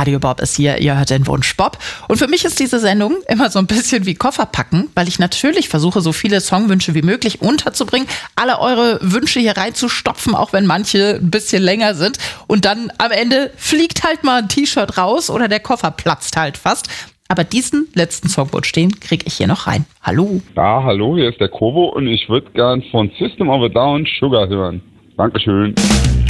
Radio Bob ist hier, ihr hört den Wunsch Bob. Und für mich ist diese Sendung immer so ein bisschen wie Kofferpacken, weil ich natürlich versuche, so viele Songwünsche wie möglich unterzubringen, alle eure Wünsche hier reinzustopfen, auch wenn manche ein bisschen länger sind. Und dann am Ende fliegt halt mal ein T-Shirt raus oder der Koffer platzt halt fast. Aber diesen letzten Songwunsch, den kriege ich hier noch rein. Hallo. Ja, hallo, hier ist der Kobo und ich würde gern von System of a Down Sugar hören. Dankeschön.